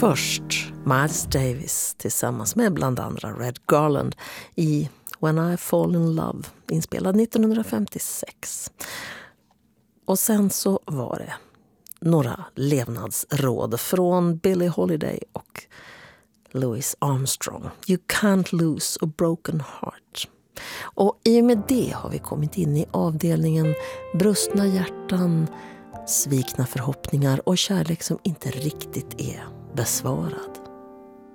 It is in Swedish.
Först Miles Davis tillsammans med bland andra Red Garland i When I Fall in Love, inspelad 1956. Och sen så var det några levnadsråd från Billie Holiday och Louis Armstrong. You can't lose a broken heart. Och i och med det har vi kommit in i avdelningen brustna hjärtan, svikna förhoppningar och kärlek som inte riktigt är besvarad.